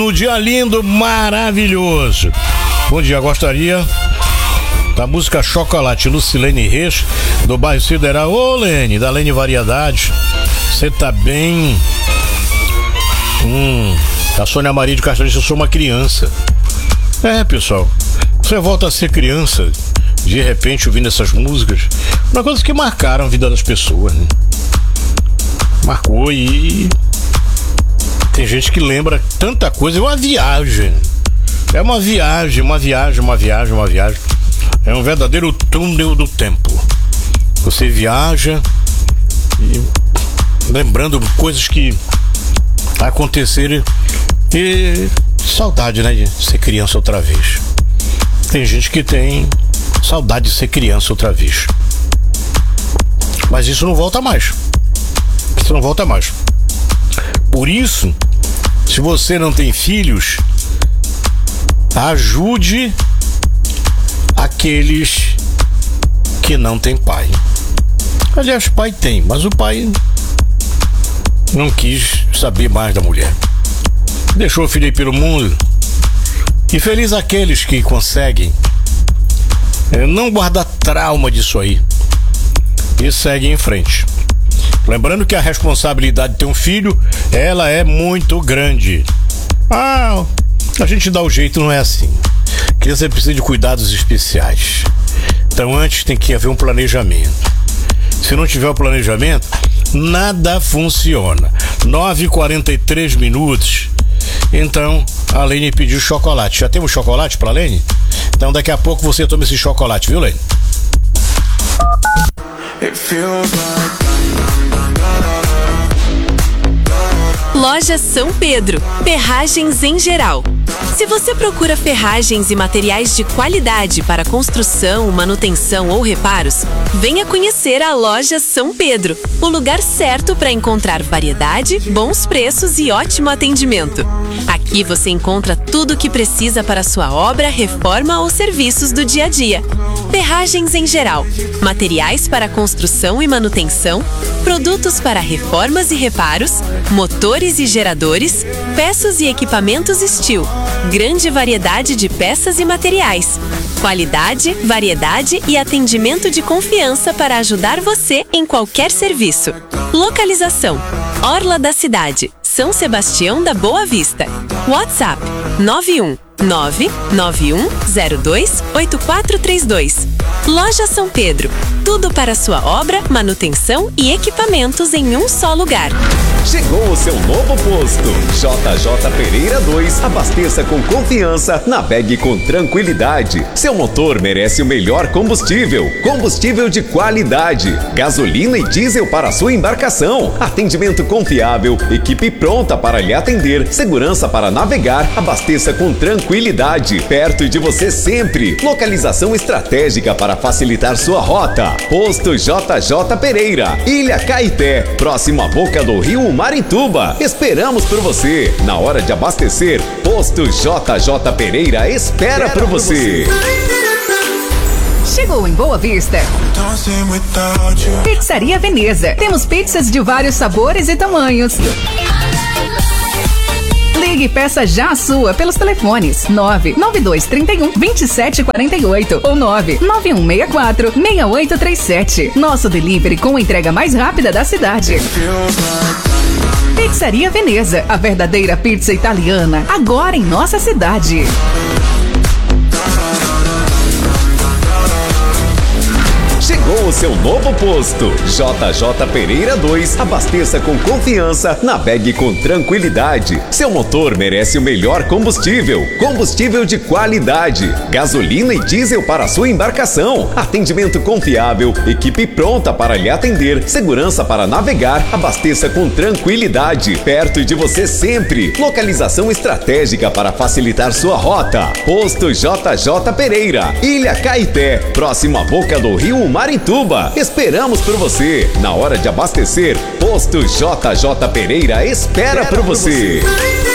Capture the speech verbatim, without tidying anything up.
Um dia lindo, maravilhoso. Bom dia, gostaria da música Chocolate, Lucilene Reis, do bairro Sideral. Ô, Lene, da Lene Variedade. Você tá bem? Hum, a Sônia Maria de Castro, eu sou uma criança. É, pessoal, você volta a ser criança, de repente, ouvindo essas músicas. Uma coisa que marcaram a vida das pessoas, né? Marcou e... tem gente que lembra tanta coisa. É uma viagem. É uma viagem, uma viagem, uma viagem, uma viagem. É um verdadeiro túnel do tempo. Você viaja e lembrando coisas que aconteceram. E saudade, né, de ser criança outra vez. Tem gente que tem saudade de ser criança outra vez. Mas isso não volta mais. Isso não volta mais. Por isso, se você não tem filhos, ajude aqueles que não têm pai. Aliás, pai tem, mas o pai não quis saber mais da mulher. Deixou o filho aí pelo mundo. E feliz aqueles que conseguem é, não guardar trauma disso aí e seguem em frente. Lembrando que a responsabilidade de ter um filho, ela é muito grande. Ah, a gente dá o jeito, não é assim. A criança precisa de cuidados especiais. Então antes tem que haver um planejamento. Se não tiver o planejamento, nada funciona. nove e quarenta e três minutos. Então a Lene pediu chocolate. Já temos chocolate pra Lene? Então daqui a pouco você toma esse chocolate, viu, Lene? It feels like... Loja São Pedro, ferragens em geral. Se você procura ferragens e materiais de qualidade para construção, manutenção ou reparos, venha conhecer a Loja São Pedro, o lugar certo para encontrar variedade, bons preços e ótimo atendimento. Aqui você encontra tudo o que precisa para sua obra, reforma ou serviços do dia a dia. Ferragens em geral, materiais para construção e manutenção, produtos para reformas e reparos, motores e geradores, peças e equipamentos Steel. Grande variedade de peças e materiais. Qualidade, variedade e atendimento de confiança para ajudar você em qualquer serviço. Localização: Orla da Cidade, São Sebastião da Boa Vista. WhatsApp: nove um nove nove um zero dois oito quatro três dois. Loja São Pedro. Tudo para sua obra, manutenção e equipamentos em um só lugar. Chegou o seu novo posto. J J Pereira dois. Abasteça com confiança, navegue com tranquilidade. Seu motor merece o melhor combustível. Combustível de qualidade. Gasolina e diesel para sua embarcação. Atendimento confiável. Equipe pronta para lhe atender. Segurança para navegar. Abasteça com tranquilidade. Perto de você sempre. Localização estratégica para facilitar sua rota. Posto J J Pereira, Ilha Caeté, próximo à boca do rio Marituba. Esperamos por você. Na hora de abastecer, Posto J J Pereira espera por você. Chegou em Boa Vista Pizzaria Veneza. Temos pizzas de vários sabores e tamanhos. Ligue e peça já a sua pelos telefones nove nove dois três um dois sete quatro oito ou nove nove um seis quatro seis oito três sete. Nosso delivery com a entrega mais rápida da cidade. Pizzaria Veneza, a verdadeira pizza italiana, agora em nossa cidade. Chegou o seu novo posto. J J Pereira dois. Abasteça com confiança, navegue com tranquilidade. Seu motor merece o melhor combustível. Combustível de qualidade. Gasolina e diesel para sua embarcação. Atendimento confiável. Equipe pronta para lhe atender. Segurança para navegar. Abasteça com tranquilidade. Perto de você sempre. Localização estratégica para facilitar sua rota. Posto J J Pereira, Ilha Caeté, próximo à boca do rio Marituba. Esperamos por você. Na hora de abastecer, Posto J J Pereira espera por você.